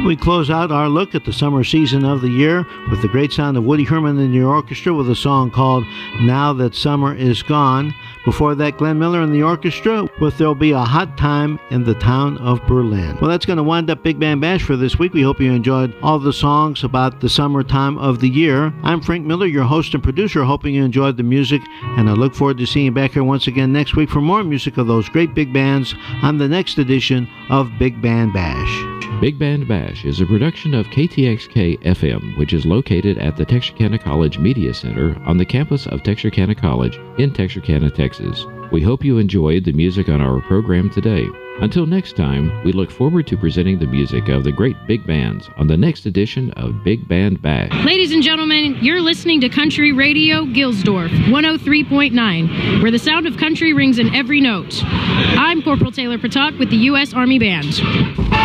We close out our look at the summer season of the year with the great sound of Woody Herman and the orchestra with a song called Now That Summer Is Gone. Before that, Glenn Miller and the orchestra with There'll Be a Hot Time in the Town of Berlin. Well, that's going to wind up Big Band Bash for this week. We hope you enjoyed all the songs about the summertime of the year. I'm Frank Miller, your host and producer, hoping you enjoyed the music, and I look forward to seeing you back here once again next week for more music of those great big bands on the next edition of Big Band Bash. Big Band Bash is a production of KTXK-FM, which is located at the Texarkana College Media Center on the campus of Texarkana College in Texarkana, Texas. We hope you enjoyed the music on our program today. Until next time, we look forward to presenting the music of the great big bands on the next edition of Big Band Bash. Ladies and gentlemen, you're listening to Country Radio Gilsdorf 103.9, where the sound of country rings in every note. I'm Corporal Taylor Patak with the U.S. Army Band.